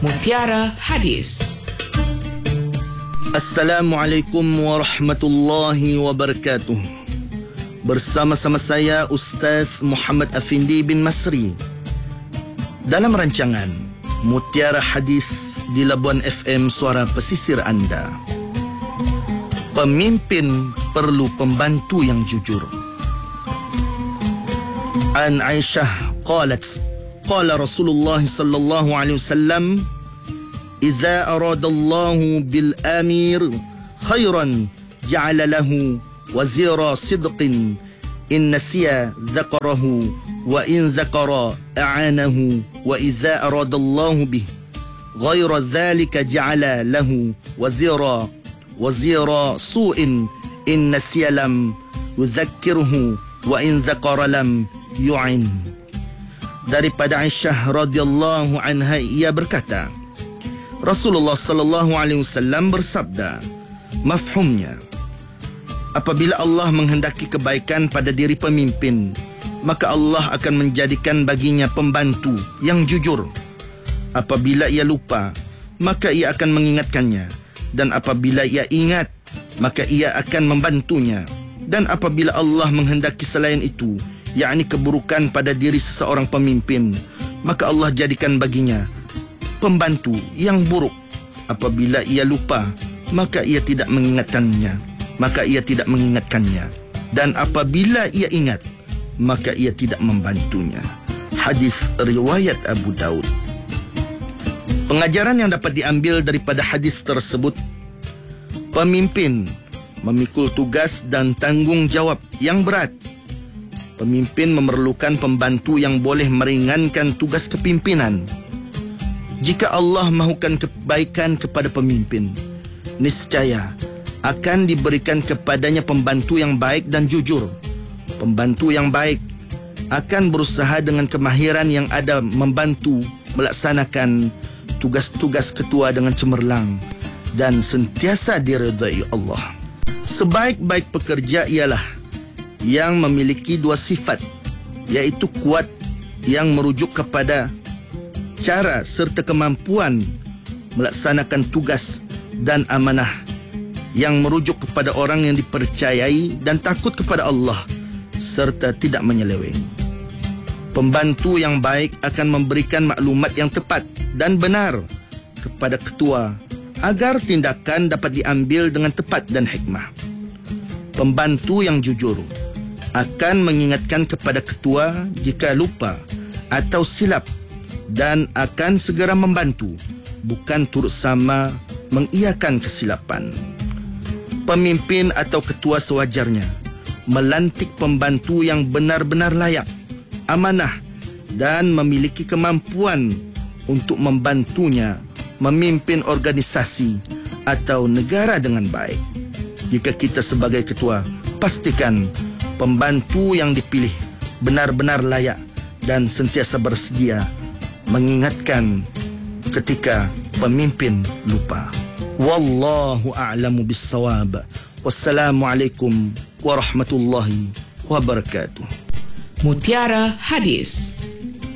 Mutiara Hadis. Assalamualaikum warahmatullahi wabarakatuh. Bersama-sama saya Ustaz Muhammad Afindi bin Masri dalam rancangan Mutiara Hadis di Labuan FM Suara Pesisir anda. Pemimpin perlu pembantu yang jujur. An Aisyah qalat qala Rasulullah sallallahu alaihi wasallam idza arada Allah bil amir khairan ja'ala lahu wazira sidqin in nasiya dzakarahu wa in dzakara a'anahu wa idza arada Allah bih ghayra dhalika ja'ala lahu wazira su'in in nasiya lam yudzakkirhu wa in dzakara lam yu'in. Daripada Aisyah radhiyallahu anha, ia berkata, Rasulullah sallallahu alaihi wasallam bersabda, mafhumnya, apabila Allah menghendaki kebaikan pada diri pemimpin, maka Allah akan menjadikan baginya pembantu yang jujur. Apabila ia lupa, maka ia akan mengingatkannya, dan apabila ia ingat, maka ia akan membantunya. Dan apabila Allah menghendaki selain itu, yakni keburukan pada diri seseorang pemimpin, maka Allah jadikan baginya pembantu yang buruk. Apabila ia lupa, maka ia tidak mengingatkannya, dan apabila ia ingat, maka ia tidak membantunya. Hadis riwayat Abu Daud. Pengajaran yang dapat diambil daripada hadis tersebut, pemimpin memikul tugas dan tanggungjawab yang berat. Pemimpin memerlukan pembantu yang boleh meringankan tugas kepimpinan. Jika Allah mahukan kebaikan kepada pemimpin, niscaya akan diberikan kepadanya pembantu yang baik dan jujur. Pembantu yang baik akan berusaha dengan kemahiran yang ada membantu melaksanakan tugas-tugas ketua dengan cemerlang dan sentiasa diridai Allah. Sebaik-baik pekerja ialah yang memiliki dua sifat, iaitu kuat yang merujuk kepada cara serta kemampuan melaksanakan tugas, dan amanah yang merujuk kepada orang yang dipercayai dan takut kepada Allah serta tidak menyeleweng. Pembantu yang baik akan memberikan maklumat yang tepat dan benar kepada ketua agar tindakan dapat diambil dengan tepat dan hikmah. Pembantu yang jujur akan mengingatkan kepada ketua jika lupa atau silap dan akan segera membantu, bukan turut sama mengiyakan kesilapan. Pemimpin atau ketua sewajarnya melantik pembantu yang benar-benar layak, amanah dan memiliki kemampuan untuk membantunya memimpin organisasi atau negara dengan baik. Jika kita sebagai ketua, pastikan pembantu yang dipilih benar-benar layak dan sentiasa bersedia mengingatkan ketika pemimpin lupa. Wallahu a'lamu bis-shawab. Wassalamualaikum warahmatullahi wabarakatuh. Mutiara Hadis.